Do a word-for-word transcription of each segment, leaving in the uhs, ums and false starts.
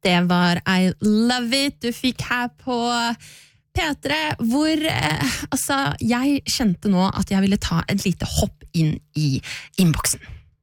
Det var I Love It du fikk her på P tre, hvor eh, altså, jeg kjente nå at jeg ville ta et lite hopp inn i innboksen.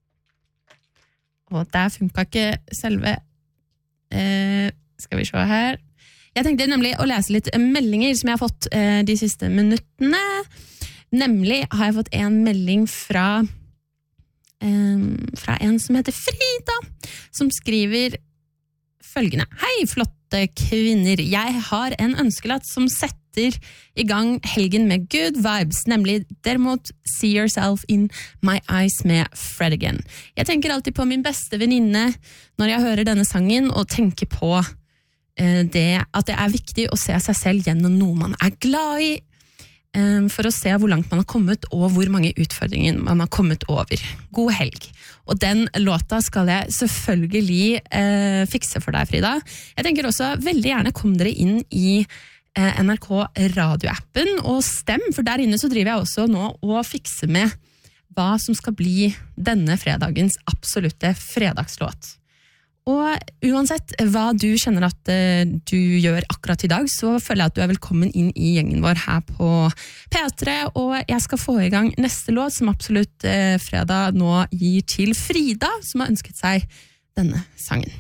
Og der funket ikke selve eh, skal vi se her. Jeg tenkte nemlig å lese litt meldinger som jeg har fått eh, de siste minuttene. Nemlig har jeg fått en melding fra eh, fra en som heter Frida, som skriver følgende. Hei, flotte kvinner. Jeg har en ønskelåt som setter i gang helgen med good vibes, nemlig derimot See Yourself in My Eyes med Fred Again. Jeg tenker alltid på min beste venninne når jeg hører denne sangen, og tenker på eh, det at det er viktig å se seg selv gjennom noe man er glad i, eh, for å se hvor langt man har kommet, og hvor mange utfordringer man har kommet over. God helg. Og den låta skal jeg selvfølgelig eh, fikse for deg, Frida. Jeg tenker også, veldig gjerne kom dere inn i eh, N R K radioappen og stem, for der inne så driver jeg også nå og fikser med hva som skal bli denne fredagens absolutte fredagslåt. Og uansett hva du kjenner at uh, du gjør akkurat i dag, så føler jeg at du er velkommen inn i gjengen vår her på P tre, og jeg skal få i gang neste låt som absolutt uh, fredag nå gir til Frida, som har ønsket seg denne sangen.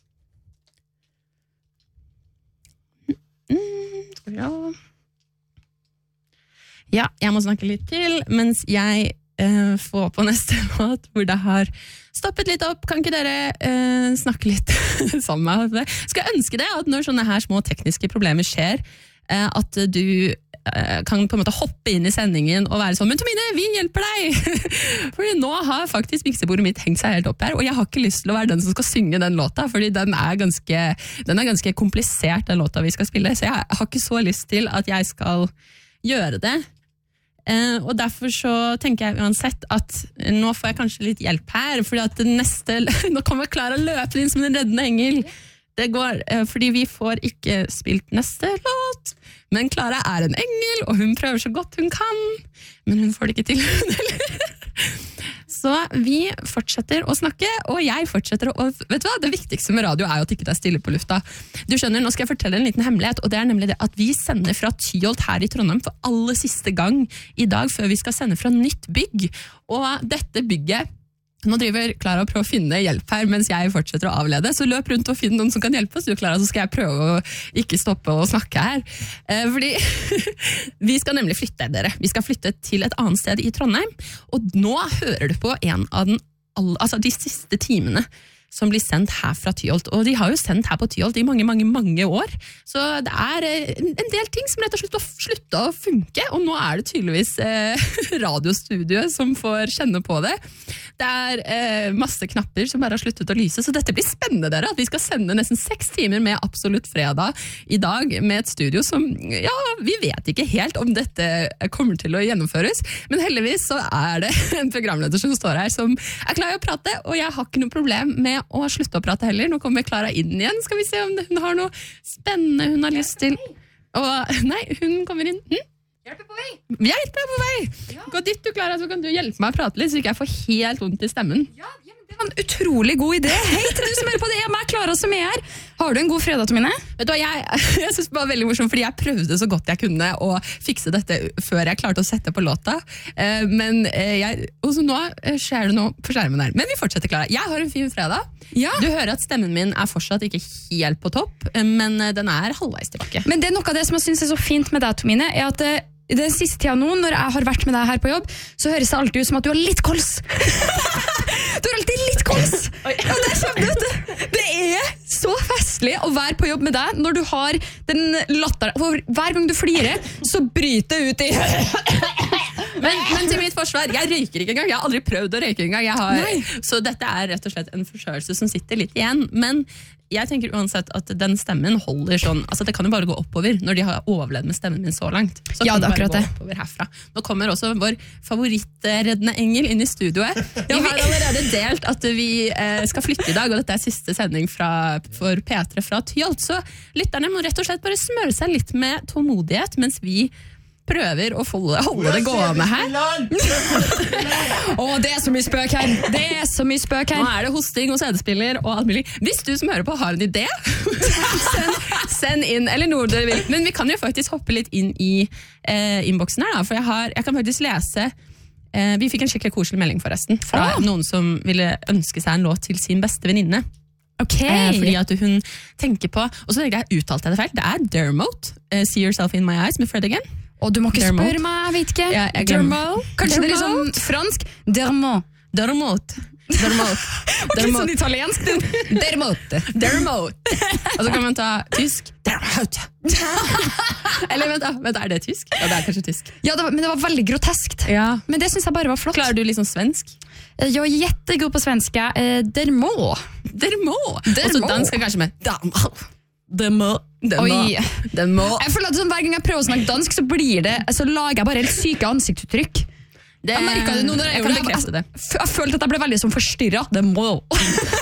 Mm, skal vi ha... Ja, jeg må snakke litt til, mens jeg uh, får på neste låt, hvor det har stoppet litt opp. Kan ikke dere uh, snakke litt sammen med meg? Skal jeg ønske det, at når sånne her små tekniske problemer skjer, uh, at du uh, kan på en måte hoppe inn i sendingen og være sånn, men Tomine, vi hjelper deg! Fordi nå har faktisk miksebordet mitt hengt seg helt opp her, og jeg har ikke lyst til å være den som skal synge den låta, fordi den er ganske, den er ganske komplisert, den låta vi skal spille, så jeg har ikke så lyst til at jeg skal gjøre det. Uh, og derfor så tenker jeg uansett at nå får jeg kanskje litt hjelp her, fordi at neste, nå kommer Klara løpe inn som en reddende engel. Det går, uh, fordi vi får ikke spilt neste låt, men Klara er en engel, og hun prøver så godt hun kan, men hun får det ikke til, eller? Så vi fortsetter å snakke, og jeg fortsetter å... Vet du hva? Det viktigste med radio er jo at ikke det er stille på lufta. Du skjønner, nå skal jeg fortelle en liten hemmelighet, og det er nemlig det at vi sender fra Tyholt her i Trondheim for aller siste gang i dag, før vi skal sende fra nytt bygg. Og dette bygget... Nå driver Klara og prøver å finne hjelp her, mens jeg fortsetter å avlede, så løp rundt og finn noen som kan hjelpe oss, du Klara, så skal jeg prøve å ikke stoppe å snakke her. Eh, fordi vi skal nemlig flytte dere. Vi skal flytte til et annet sted i Trondheim, og nå hører du på en av den, altså de siste timene som blir sendt her fra Tyholt, og de har jo sendt her på Tyholt i mange, mange, mange år, så det er en del ting som rett og slett har sluttet å funke, og nå er det tydeligvis eh, radiostudioet som får kjenne på det. Det er eh, masse knapper som bare har sluttet å lyse, så dette blir spennende dere, at vi skal sende nesten seks timer med absolutt fredag i dag med et studio som, ja, vi vet ikke helt om dette kommer til å gjennomføres, men heldigvis så er det en programleder som står her som er klar i å prate, og jeg har ikke noe problem med å slutte å prate heller. Nå kommer Klara inn igjen, skal vi se om hun har noe spennende hun har lyst til. Og, nei, hun kommer inn. Hm? Hjelp er på vei. Hjelp er på vei. Ja. Gå dit du, Klara, så kan du hjelpe meg å prate litt, så ikke jeg får helt vondt i stemmen. Ja, ja, men det var en utrolig god idé. Hei, til du som hører på det. Jeg er meg, Klara, som er her. Har du en god fredag, Tomine? Vet du hva, jeg, jeg synes det var veldig morsomt, fordi jeg prøvde så godt jeg kunne å fikse dette før jeg klarte å sette på låta. Eh, men eh, jeg, og så nå skjer det noe på skjermen her. Men vi fortsetter, Klara. Jeg har en fin fredag. Ja. Du hører at stemmen min er fortsatt ikke helt på topp, men den er halvveis tilbake. Men det er noe av det som jeg synes er så fint med deg, Tomine, er at i den siste tida nå, når jeg har vært med deg her på jobb, så høres det alltid ut som at du har litt kols. Du har alltid litt kols. Ja, det er kjempe, det er så festlig å være på jobb med deg når du har den latter. Hver gang du flirer, så bryter det ut i... Men, men til mitt forsvar, jeg røyker ikke engang. Jeg har aldri prøvd å røyke engang. Jeg har, så dette er rett og slett en forstørrelse som sitter litt igjen. Men jeg tenker uansett at den stemmen holder sånn, altså det kan jo bare gå oppover når de har overlevd med stemmen min så langt. Så ja, kan det det bare gå det. oppover herfra. Nå kommer også vår favorittreddende engel inn i studioet. Vi har allerede delt at vi eh, skal flytte i dag, og dette er siste sending fra, for P tre fra Tyholt. Så lytterne må rett og slett bare smøre seg litt med tålmodighet, mens vi prøver å holde, holde det gående her. Åh, det er så mye spøk her. Det er så mye spøk her. Nå er det hosting og C D-spiller og alt mulig. Hvis du som hører på har en idé, send, send inn, eller noe dere vil. Men vi kan jo faktisk hoppe litt inn i eh, innboksen her, da, for jeg, har, jeg kan faktisk lese eh, vi fikk en skikkelig koselig melding forresten, fra oh. noen som ville ønske seg en låt til sin beste venninne. Okay. Eh, fordi at hun tenker på, og så tenker jeg uttalte jeg det feil, det er Dermot, uh, See Yourself in My Eyes med Fred again. Og du må ikke Dermot. spørre meg, jeg vet ikke. Ja, jeg Dermot? Kanskje det er liksom fransk? Dermot. Dermot. Dermot. Ok, sånn italiensk du. Dermot. Dermot. Og så kan man ta tysk. Dermot. Eller vent da, vent, er det tysk? Ja, det er kanskje tysk. Ja, det var, men det var veldig groteskt. Ja. Men det synes jeg bare var flott. Klarer du liksom svensk? Jag är jättegod på svenska. Eh, Dermot. Dermot. Dermot. Og så dansk er kanskje med Dermot. Dermot. Dermot. Dermot. Jeg føler at sånn, hver gang jeg prøver å snakke dansk, så blir det, så lager jeg bare helt syke ansiktsuttrykk. Det, jeg merket det nå når jeg, jeg gjorde kan bekrefte det. Jeg, jeg følte at jeg ble veldig sånn forstyrret. Dermot.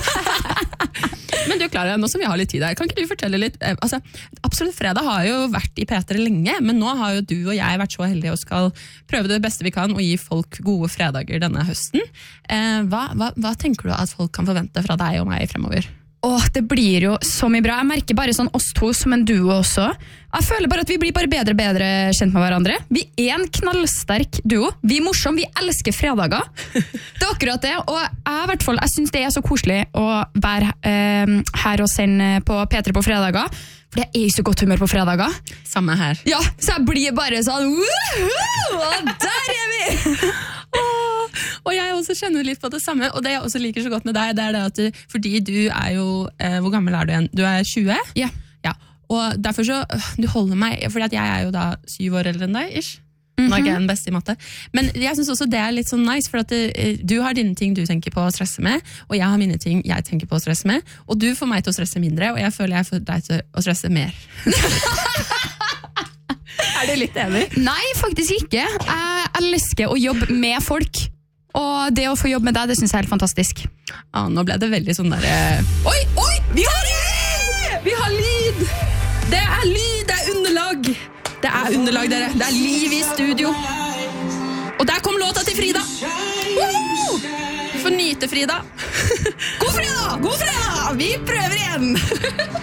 Men du, Klara, nå som vi har litt tid her, kan ikke du fortelle litt? Eh, altså, Absolutt Fredag har jo vært i P tre lenge, men nå har jo du og jeg vært så heldige og skal prøve det beste vi kan og gi folk gode fredager denne høsten. Eh, hva, hva, hva tenker du at folk kan forvente fra deg og meg fremover? Åh, det blir jo så mye bra. Jeg merker bare sånn oss to som en duo også. Jeg føler bare at vi blir bare bedre og bedre kjent med hverandre. Vi er en knallsterk duo. Vi er morsomme, vi elsker fredager. Det er akkurat det, og jeg, i hvert fall, jeg synes det er så koselig å være eh, her og sende på P tre på fredager, for det er i så godt humør på fredager. Samme her. Ja, så jeg blir bare sånn, woohoo, og der er vi! Åh, og jeg også kjenner litt på det samme, og det jeg også liker så godt med deg, det er det at du, fordi du er jo, eh, hvor gammel er du igjen? Du er tjue? Ja. Ja, og derfor så, øh, du holder meg, fordi at jeg er jo da syv år eldre enn deg, ish. Nå er ikke jeg den beste i matte. Men jeg synes også det er litt sånn nice, for at det, du har dine ting du tenker på å stresse med, og jeg har mine ting jeg tenker på å stresse med, og du får meg til å stresse mindre, og jeg føler jeg får deg til å stresse mer. Er du litt enig? Nei, faktisk ikke. Jeg elsker å jobbe med folk. Og det å få jobbe med deg, det synes jeg er helt fantastisk. Ah, nå ble det veldig sånn der... Oi, oi! Vi har lyd! Vi har lyd! Det er lyd, det er underlag. Det er underlag, dere. Det er liv i studio. Og der kom låta til Frida. Woohoo! Vi får nyte, Frida. God fredag! God fredag! Vi prøver igjen!